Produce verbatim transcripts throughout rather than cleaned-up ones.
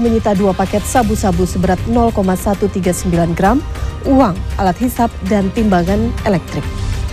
menyita dua paket sabu-sabu seberat nol koma satu tiga sembilan gram, uang, alat hisap, dan timbangan elektrik.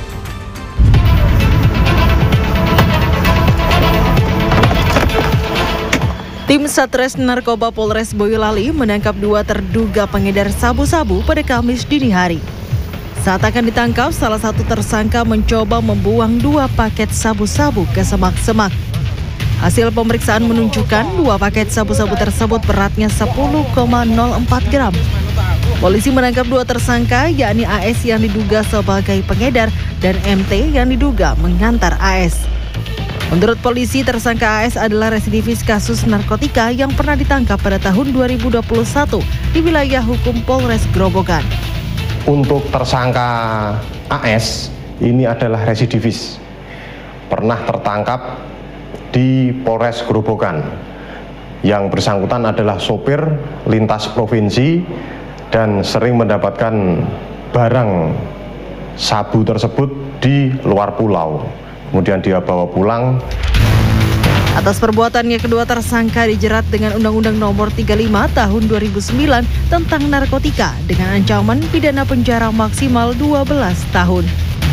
Tim Satres Narkoba Polres Boyolali menangkap dua terduga pengedar sabu-sabu pada Kamis dini hari. Saat akan ditangkap, salah satu tersangka mencoba membuang dua paket sabu-sabu ke semak-semak. Hasil pemeriksaan menunjukkan dua paket sabu-sabu tersebut beratnya sepuluh koma nol empat gram. Polisi menangkap dua tersangka, yakni A S yang diduga sebagai pengedar dan M T yang diduga mengantar A S. Menurut polisi, tersangka A S adalah residivis kasus narkotika yang pernah ditangkap pada tahun dua ribu dua puluh satu di wilayah hukum Polres Grobogan. Untuk tersangka A S, ini adalah residivis, pernah tertangkap di Polres Grobogan. Yang bersangkutan adalah sopir lintas provinsi dan sering mendapatkan barang sabu tersebut di luar pulau. Kemudian dia bawa pulang. Atas perbuatannya, kedua tersangka dijerat dengan Undang-Undang Nomor tiga puluh lima Tahun dua ribu sembilan tentang narkotika dengan ancaman pidana penjara maksimal dua belas tahun.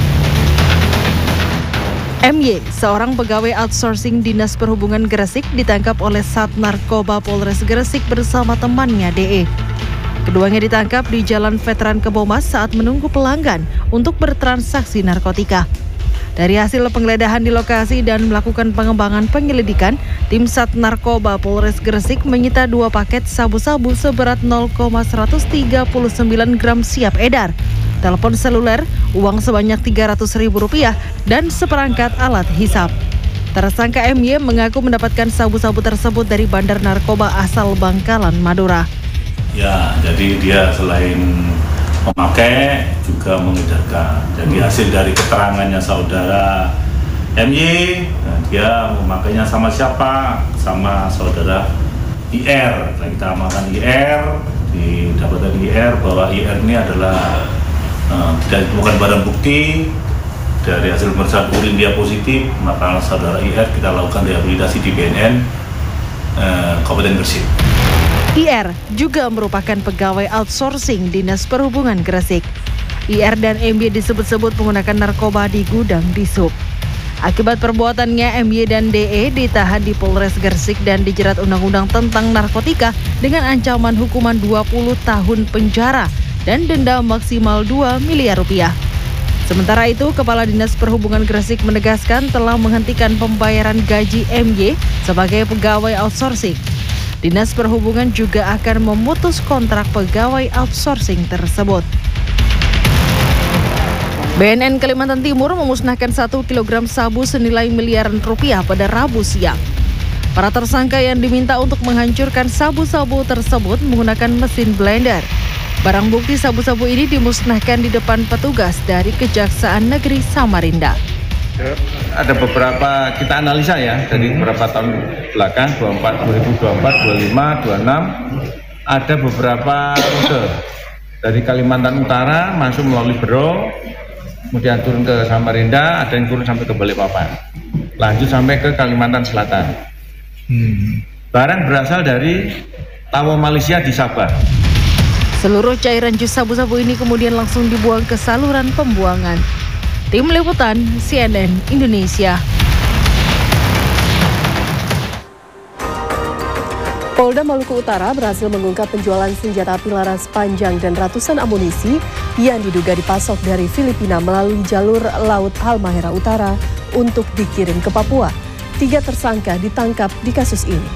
M Y, seorang pegawai outsourcing Dinas Perhubungan Gresik, ditangkap oleh Sat Narkoba Polres Gresik bersama temannya D E. Keduanya ditangkap di Jalan Veteran Kebomas saat menunggu pelanggan untuk bertransaksi narkotika. Dari hasil penggeledahan di lokasi dan melakukan pengembangan penyelidikan, tim Sat Narkoba Polres Gresik menyita dua paket sabu-sabu seberat nol koma seratus tiga sembilan gram siap edar, telepon seluler, uang sebanyak tiga ratus ribu rupiah, dan seperangkat alat hisap. Tersangka M Y mengaku mendapatkan sabu-sabu tersebut dari bandar narkoba asal Bangkalan, Madura. Ya, jadi dia selain memakai juga mengedarkan. Jadi hasil dari keterangannya saudara M Y, nah dia memakainya sama siapa? Sama saudara I R. Nah, kita amalkan I R, didapatkan I R bahwa I R ini adalah uh, tidak ditemukan barang bukti. Dari hasil pemeriksaan urin dia positif, maka saudara I R kita lakukan rehabilitasi di B N N uh, Kabupaten Gresik. I R juga merupakan pegawai outsourcing Dinas Perhubungan Gresik. I R dan M Y disebut-sebut menggunakan narkoba di gudang di sub. Akibat perbuatannya, M Y dan D E ditahan di Polres Gresik dan dijerat Undang-Undang tentang narkotika dengan ancaman hukuman dua puluh tahun penjara dan denda maksimal dua miliar rupiah. Sementara itu, Kepala Dinas Perhubungan Gresik menegaskan telah menghentikan pembayaran gaji M Y sebagai pegawai outsourcing. Dinas Perhubungan juga akan memutus kontrak pegawai outsourcing tersebut. B N N Kalimantan Timur memusnahkan satu kilogram sabu senilai miliaran rupiah pada Rabu siang. Para tersangka yang diminta untuk menghancurkan sabu-sabu tersebut menggunakan mesin blender. Barang bukti sabu-sabu ini dimusnahkan di depan petugas dari Kejaksaan Negeri Samarinda. Ada beberapa kita analisa ya dari beberapa tahun belakang dua ribu dua puluh empat, dua puluh lima, dua puluh enam ada beberapa rute dari Kalimantan Utara masuk melalui Bero, kemudian turun ke Samarinda, ada yang turun sampai ke Balikpapan, lanjut sampai ke Kalimantan Selatan. Hmm. Barang berasal dari Tawo Malaysia di Sabah. Seluruh cairan jus sabu-sabu ini kemudian langsung dibuang ke saluran pembuangan. Tim Liputan C N N Indonesia. Polda Maluku Utara berhasil mengungkap penjualan senjata api laras panjang dan ratusan amunisi yang diduga dipasok dari Filipina melalui jalur Laut Halmahera Utara untuk dikirim ke Papua. Tiga tersangka ditangkap di kasus ini.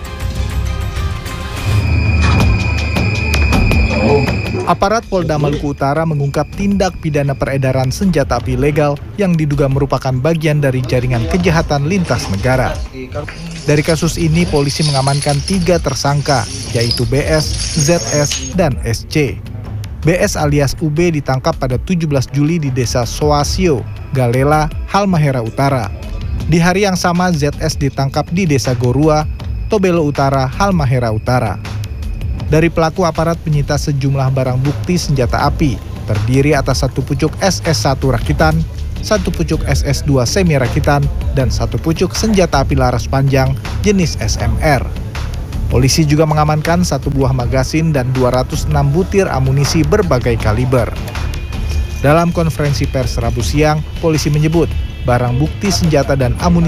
Aparat Polda Maluku Utara mengungkap tindak pidana peredaran senjata api ilegal yang diduga merupakan bagian dari jaringan kejahatan lintas negara. Dari kasus ini, polisi mengamankan tiga tersangka, yaitu B S, Z S, dan S C. B S alias U B ditangkap pada tujuh belas Juli di desa Soasio, Galela, Halmahera Utara. Di hari yang sama, Z S ditangkap di desa Gorua, Tobelo Utara, Halmahera Utara. Dari pelaku, aparat menyita sejumlah barang bukti senjata api, terdiri atas satu pucuk S S satu rakitan, satu pucuk S S dua semi rakitan, dan satu pucuk senjata api laras panjang jenis S M R. Polisi juga mengamankan satu buah magasin dan dua ratus enam butir amunisi berbagai kaliber. Dalam konferensi pers Rabu siang, polisi menyebut barang bukti senjata dan amunisi